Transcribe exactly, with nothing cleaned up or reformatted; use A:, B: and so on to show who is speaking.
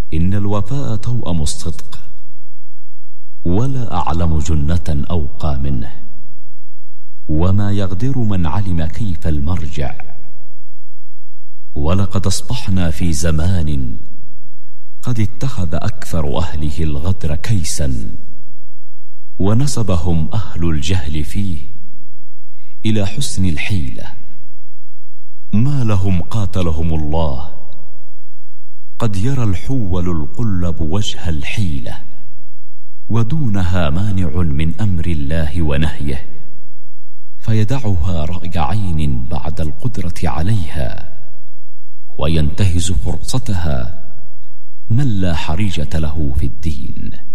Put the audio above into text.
A: إن الوفاء توأم الصدق، ولا أعلم جنة أوقى منه، وما يغدر من علم كيف المرجع. ولقد أصبحنا في زمان قد اتخذ أكثر أهله الغدر كيسا، ونسبهم أهل الجهل فيه إلى حسن الحيلة. ما لهم قاتلهم الله قد يرى الحول القلب وجه الحيلة، ودونها مانع من أمر الله ونهيه، فيدعها رأي عين بعد القدرة عليها، وينتهز فرصتها من لا حريجة له في الدين.